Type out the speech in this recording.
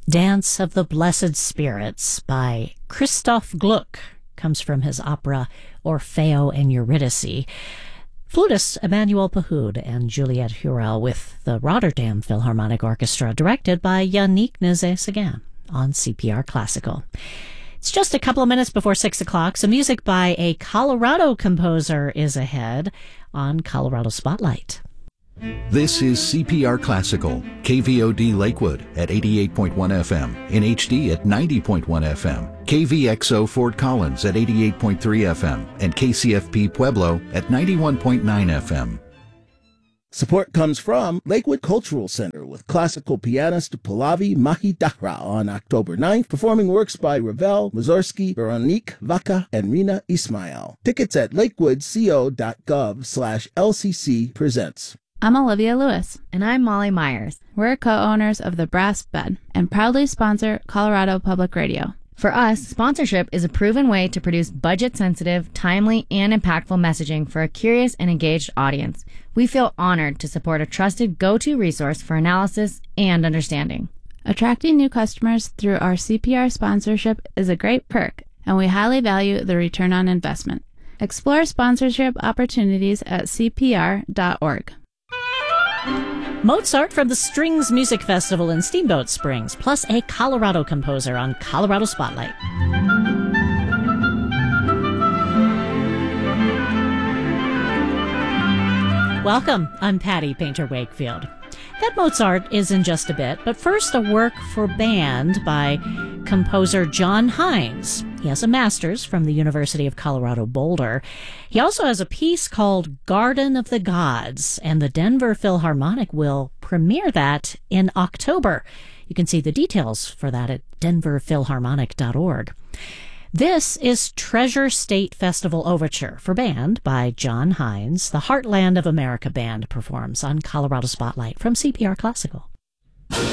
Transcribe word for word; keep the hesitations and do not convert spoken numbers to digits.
Dance of the Blessed Spirits by Christoph Gluck comes from his opera Orfeo and Eurydice. Flutist Emmanuel Pahud and Juliette Hurel with the Rotterdam Philharmonic Orchestra, directed by Yannick Nézet-Séguin on C P R Classical. It's just a couple of minutes before six o'clock, so music by a Colorado composer is ahead on Colorado Spotlight. This is C P R Classical, K V O D Lakewood at eighty-eight point one F M, in H D at ninety point one F M, K V X O Fort Collins at eighty-eight point three F M, and K C F P Pueblo at ninety-one point nine F M. Support comes from Lakewood Cultural Center with classical pianist Pallavi Mahidahra on October ninth, performing works by Ravel, Mussorgsky, Veronique Vaca, and Rina Ismail. Tickets at lakewoodco.gov slash LCC presents. I'm Olivia Lewis. And I'm Molly Myers. We're co-owners of The Brass Bed and proudly sponsor Colorado Public Radio. For us, sponsorship is a proven way to produce budget-sensitive, timely, and impactful messaging for a curious and engaged audience. We feel honored to support a trusted go-to resource for analysis and understanding. Attracting new customers through our C P R sponsorship is a great perk, and we highly value the return on investment. Explore sponsorship opportunities at C P R dot org. Mozart from the Strings Music Festival in Steamboat Springs, plus a Colorado composer on Colorado Spotlight. Welcome, I'm Patty Painter Wakefield. That Mozart is in just a bit, but first a work for band by composer John Hines. He has a master's from the University of Colorado Boulder. He also has a piece called Garden of the Gods, and the Denver Philharmonic will premiere that in October. You can see the details for that at denver philharmonic dot org. This is Treasure State Festival Overture for band by John Hines. The Heartland of America Band performs on Colorado Spotlight from C P R Classical.